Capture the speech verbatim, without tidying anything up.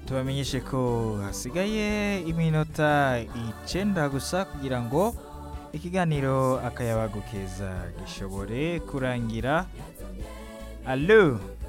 tubamenyeshe ko hasigaye iminota icenda gusa kugira ngo ikiganiro akayabagu keza gishobore kurangira. Allo